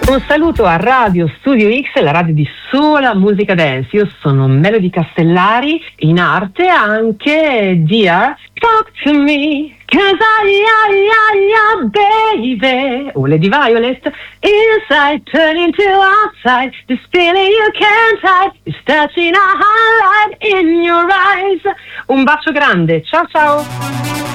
Un saluto a Radio Studio X, la radio di sola musica dance. Io sono Melody Castellari, in arte anche Dear Talk to Me, 'cause baby, o Lady Violet, inside turning to outside, this feeling you can't hide is touching a highlight in your eyes. Un bacio grande, ciao ciao!